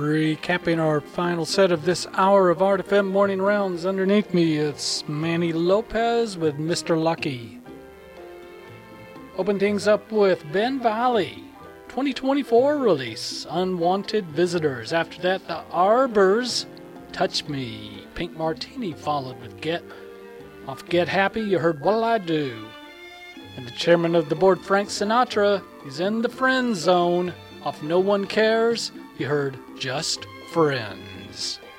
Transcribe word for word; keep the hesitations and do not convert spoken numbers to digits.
Recapping our final set of this hour of Art F M Morning Rounds. Underneath me, it's Manny Lopez with Mister Lucky. Open things up with Ben Valley, twenty twenty-four release, Unwanted Visitors. After that, the Arbors, Touch Me. Pink Martini followed with Get. Off Get Happy, you heard What'll I Do? And the chairman of the board, Frank Sinatra, he's in the friend zone. Off No One Cares, you heard Just Friends.